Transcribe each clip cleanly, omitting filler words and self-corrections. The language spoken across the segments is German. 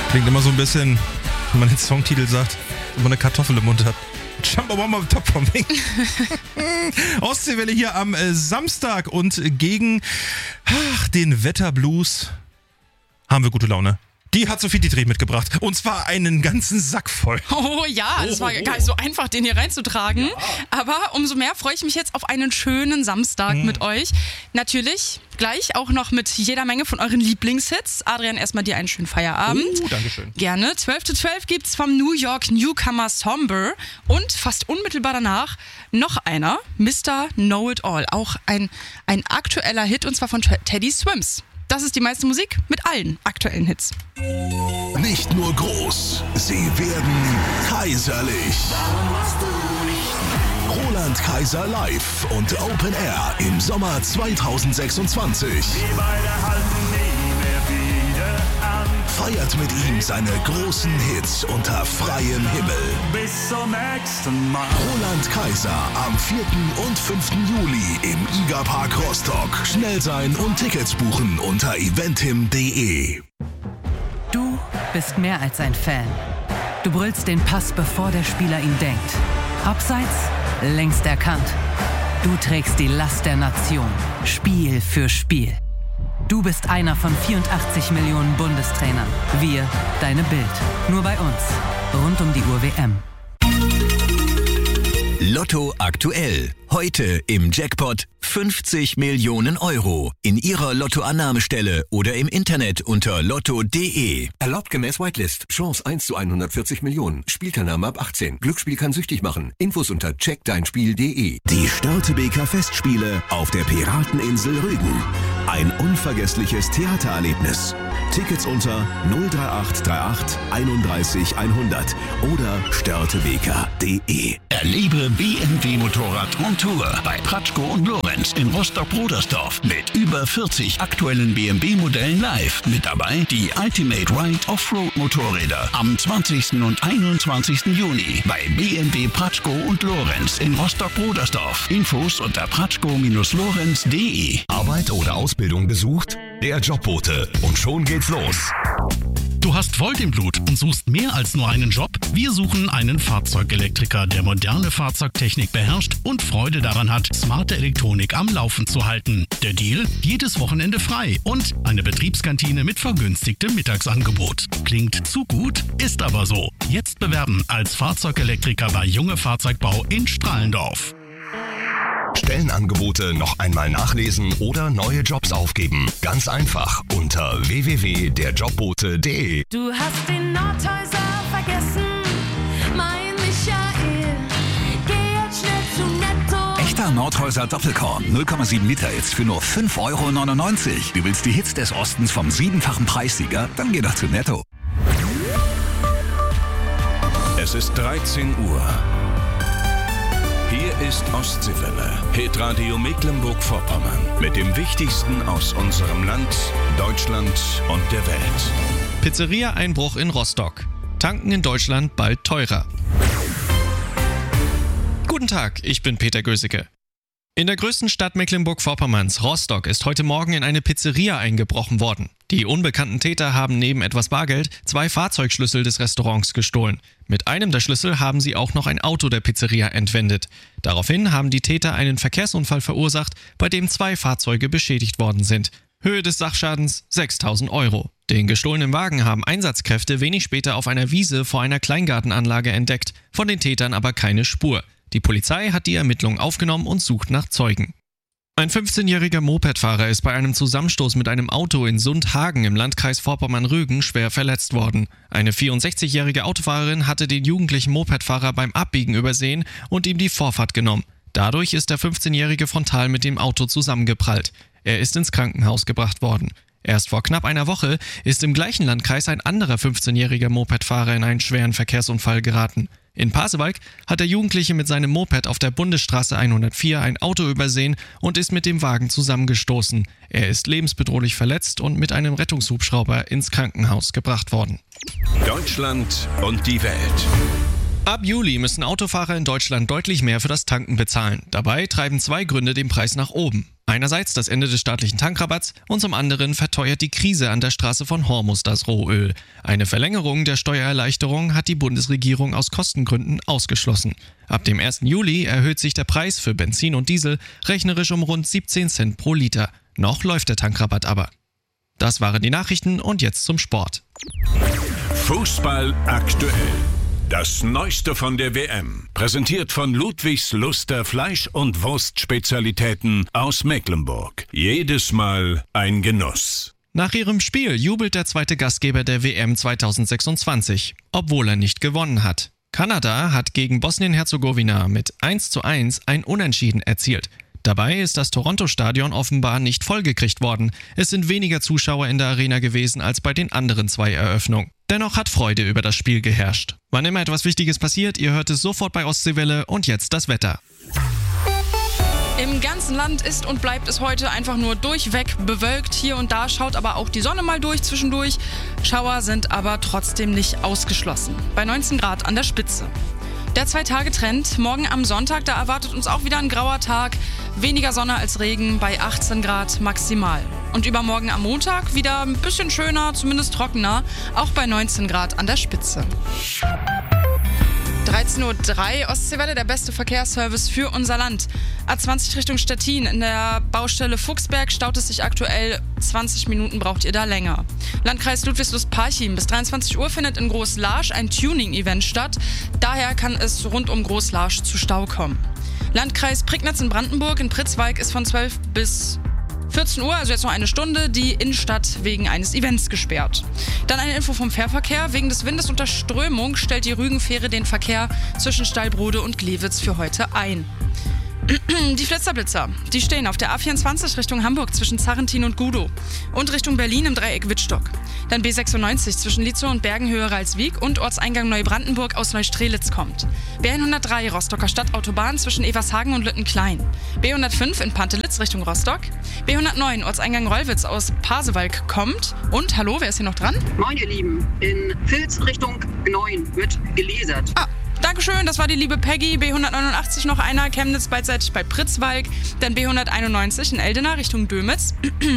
Klingt immer so ein bisschen, wenn man den Songtitel sagt, wenn man eine Kartoffel im Mund hat. Chumbawamba Top vom Wing. Ostseewelle hier am Samstag und gegen den Wetterblues haben wir gute Laune. Die hat Sophie Dietrich mitgebracht. Und zwar einen ganzen Sack voll. Oh ja, es war gar nicht so einfach, den hier reinzutragen. Ja. Aber umso mehr freue ich mich jetzt auf einen schönen Samstag mit euch. Natürlich gleich auch noch mit jeder Menge von euren Lieblingshits. Adrian, erstmal dir einen schönen Feierabend. Dankeschön. Gerne. 12 to 12 gibt's vom New York Newcomer Somber. Und fast unmittelbar danach noch einer, Mr. Know-It-All. Auch ein aktueller Hit, und zwar von Teddy Swims. Das ist die meiste Musik mit allen aktuellen Hits. Nicht nur groß, sie werden kaiserlich. Roland Kaiser live und Open Air im Sommer 2026. Feiert mit ihm seine großen Hits unter freiem Himmel. Bis zum nächsten Mal. Roland Kaiser am 4. und 5. Juli im IGA-Park Rostock. Schnell sein und Tickets buchen unter eventim.de. Du bist mehr als ein Fan. Du brüllst den Pass, bevor der Spieler ihn denkt. Abseits, längst erkannt. Du trägst die Last der Nation, Spiel für Spiel. Du bist einer von 84 Millionen Bundestrainern. Wir, deine Bild. Nur bei uns. Rund um die Uhr WM. Lotto aktuell. Heute im Jackpot 50 Millionen Euro. In Ihrer Lottoannahmestelle oder im Internet unter lotto.de. Erlaubt gemäß Whitelist. Chance 1 zu 140 Millionen. Spielteilnahme ab 18. Glücksspiel kann süchtig machen. Infos unter checkdeinspiel.de. Die Störtebeker Festspiele auf der Pirateninsel Rügen. Ein unvergessliches Theatererlebnis. Tickets unter 03838 31 100 oder störtebeker.de. Erlebe BMW Motorrad on Tour bei Pratschko und Lorenz in Rostock-Brodersdorf mit über 40 aktuellen BMW-Modellen live. Mit dabei die Ultimate Ride Offroad Motorräder am 20. und 21. Juni bei BMW Pratschko und Lorenz in Rostock-Brodersdorf. Infos unter pratschko-lorenz.de. Arbeit oder Ausbildung gesucht? Der Jobbote. Und schon geht's los. Du hast Volt im Blut und suchst mehr als nur einen Job? Wir suchen einen Fahrzeugelektriker, der moderne Fahrzeugtechnik beherrscht und Freude daran hat, smarte Elektronik am Laufen zu halten. Der Deal? Jedes Wochenende frei und eine Betriebskantine mit vergünstigtem Mittagsangebot. Klingt zu gut, ist aber so. Jetzt bewerben als Fahrzeugelektriker bei Junge Fahrzeugbau in Strahlendorf. Stellenangebote noch einmal nachlesen oder neue Jobs aufgeben. Ganz einfach unter www.derjobbote.de. Du hast den Nordhäuser vergessen, mein Michael. Geh jetzt schnell zu Netto. Echter Nordhäuser Doppelkorn. 0,7 Liter jetzt für nur 5,99 €. Du willst die Hits des Ostens vom 7-fachen Preissieger? Dann geh doch zu Netto. Es ist 13 Uhr. Hier ist Ostseewelle, Hitradio Mecklenburg-Vorpommern. Mit dem Wichtigsten aus unserem Land, Deutschland und der Welt. Pizzeria-Einbruch in Rostock. Tanken in Deutschland bald teurer. Guten Tag, ich bin Peter Gösicke. In der größten Stadt Mecklenburg-Vorpommerns, Rostock, ist heute Morgen in eine Pizzeria eingebrochen worden. Die unbekannten Täter haben neben etwas Bargeld 2 Fahrzeugschlüssel des Restaurants gestohlen. Mit einem der Schlüssel haben sie auch noch ein Auto der Pizzeria entwendet. Daraufhin haben die Täter einen Verkehrsunfall verursacht, bei dem 2 Fahrzeuge beschädigt worden sind. Höhe des Sachschadens 6.000 €. Den gestohlenen Wagen haben Einsatzkräfte wenig später auf einer Wiese vor einer Kleingartenanlage entdeckt, von den Tätern aber keine Spur. Die Polizei hat die Ermittlungen aufgenommen und sucht nach Zeugen. Ein 15-jähriger Mopedfahrer ist bei einem Zusammenstoß mit einem Auto in Sundhagen im Landkreis Vorpommern-Rügen schwer verletzt worden. Eine 64-jährige Autofahrerin hatte den jugendlichen Mopedfahrer beim Abbiegen übersehen und ihm die Vorfahrt genommen. Dadurch ist der 15-jährige frontal mit dem Auto zusammengeprallt. Er ist ins Krankenhaus gebracht worden. Erst vor knapp einer Woche ist im gleichen Landkreis ein anderer 15-jähriger Mopedfahrer in einen schweren Verkehrsunfall geraten. In Pasewalk hat der Jugendliche mit seinem Moped auf der Bundesstraße 104 ein Auto übersehen und ist mit dem Wagen zusammengestoßen. Er ist lebensbedrohlich verletzt und mit einem Rettungshubschrauber ins Krankenhaus gebracht worden. Deutschland und die Welt. Ab Juli müssen Autofahrer in Deutschland deutlich mehr für das Tanken bezahlen. Dabei treiben 2 Gründe den Preis nach oben. Einerseits das Ende des staatlichen Tankrabatts und zum anderen verteuert die Krise an der Straße von Hormuz das Rohöl. Eine Verlängerung der Steuererleichterung hat die Bundesregierung aus Kostengründen ausgeschlossen. Ab dem 1. Juli erhöht sich der Preis für Benzin und Diesel rechnerisch um rund 17 Cent pro Liter. Noch läuft der Tankrabatt aber. Das waren die Nachrichten und jetzt zum Sport. Fußball aktuell. Das Neueste von der WM. Präsentiert von Ludwigs Luster Fleisch- und Wurstspezialitäten aus Mecklenburg. Jedes Mal ein Genuss. Nach ihrem Spiel jubelt der zweite Gastgeber der WM 2026, obwohl er nicht gewonnen hat. Kanada hat gegen Bosnien-Herzegowina mit 1:1 ein Unentschieden erzielt. Dabei ist das Toronto-Stadion offenbar nicht vollgekriegt worden. Es sind weniger Zuschauer in der Arena gewesen als bei den anderen 2 Eröffnungen. Dennoch hat Freude über das Spiel geherrscht. Wann immer etwas Wichtiges passiert, ihr hört es sofort bei Ostseewelle und jetzt das Wetter. Im ganzen Land ist und bleibt es heute einfach nur durchweg bewölkt. Hier und da schaut aber auch die Sonne mal durch zwischendurch. Schauer sind aber trotzdem nicht ausgeschlossen. Bei 19 Grad an der Spitze. Der 2-Tage-Trend. Morgen am Sonntag, da erwartet uns auch wieder ein grauer Tag. Weniger Sonne als Regen bei 18 Grad maximal. Und übermorgen am Montag wieder ein bisschen schöner, zumindest trockener, auch bei 19 Grad an der Spitze. 13:03 Uhr, Ostseewelle, der beste Verkehrsservice für unser Land. A20 Richtung Stettin. In der Baustelle Fuchsberg staut es sich aktuell. 20 Minuten braucht ihr da länger. Landkreis Ludwigslust-Parchim. Bis 23 Uhr findet in Groß-Laasch ein Tuning-Event statt. Daher kann es rund um Groß-Laasch zu Stau kommen. Landkreis Prignitz in Brandenburg. In Pritzwalk ist von 12 bis 14 Uhr, also jetzt noch eine Stunde, die Innenstadt wegen eines Events gesperrt. Dann eine Info vom Fährverkehr. Wegen des Windes und der Strömung stellt die Rügenfähre den Verkehr zwischen Stallbrode und Glewitz für heute ein. Die Flitzerblitzer, die stehen auf der A24 Richtung Hamburg zwischen Zarrentin und Gudow und Richtung Berlin im Dreieck Wittstock. Dann B96 zwischen Lietzow und Bergenhöhe-Ralswiek und Ortseingang Neubrandenburg aus Neustrelitz kommt. B103 Rostocker Stadtautobahn zwischen Evershagen und Lüttenklein. B105 in Pantelitz Richtung Rostock. B109 Ortseingang Rollwitz aus Pasewalk kommt. Und, hallo, wer ist hier noch dran? Moin ihr Lieben, in Vils Richtung Gneuen wird gelasert. Dankeschön, das war die liebe Peggy. B189 noch einer, Chemnitz beidseitig bei Pritzwalk. Dann B191 in Eldena Richtung Dömitz.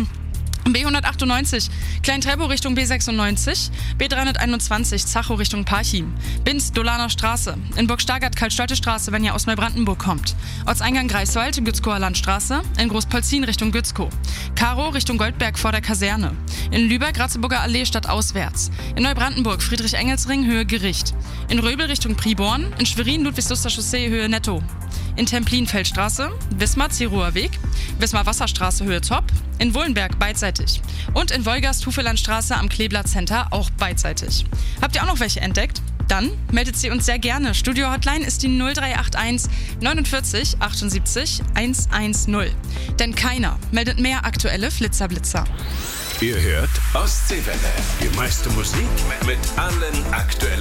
B198 Klein-Treptow Richtung B96, B321 Zachow Richtung Parchim, Binz Dolaner Straße, in Burg-Stargard Karl-Stolte Straße, wenn ihr aus Neubrandenburg kommt, Ortseingang Greifswald, Gützkower Landstraße, in Großpolzin Richtung Gützkow, Karow Richtung Goldberg vor der Kaserne, in Lübeck Ratzeburger Allee stadtauswärts, in Neubrandenburg Friedrich-Engels-Ring Höhe Gericht, in Röbel Richtung Priborn, in Schwerin Ludwigsluster Chaussee Höhe Netto, in Templin Feldstraße, Wismar Zerower Weg, Wismar Wasserstraße Höhe Zopp, in Wohlenberg beidseitig und in Wolgast Hufelandstraße am Kleeblatt Center auch beidseitig. Habt ihr auch noch welche entdeckt? Dann meldet sie uns sehr gerne. Studio-Hotline ist die 0381 49 78 110. Denn keiner meldet mehr aktuelle Flitzerblitzer. Ihr hört Ostseewelle. Die meiste Musik mit allen aktuellen